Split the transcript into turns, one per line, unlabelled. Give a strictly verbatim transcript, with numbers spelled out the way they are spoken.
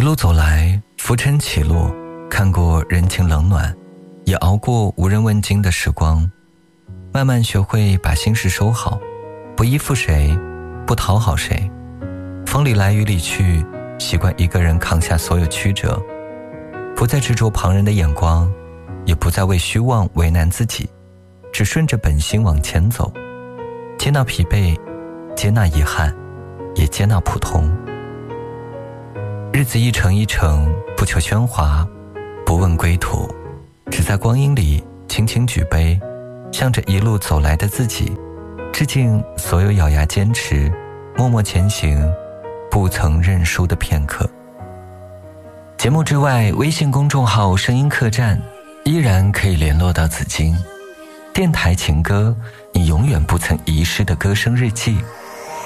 路走来，浮沉起落，看过人情冷暖，也熬过无人问津的时光，慢慢学会把心事收好，不依附谁，不讨好谁，风里来雨里去，习惯一个人扛下所有曲折，不再执着旁人的眼光，也不再为虚妄为难自己，只顺着本心往前走，接纳疲惫，接纳遗憾，也接纳普通。日子一程一程，不求喧哗，不问归途，只在光阴里轻轻举杯，向着一路走来的自己，致敬所有咬牙坚持，默默前行，不曾认输的片刻。节目之外，微信公众号声音客栈依然可以联络到紫金。电台情歌，你永远不曾遗失的歌声日记。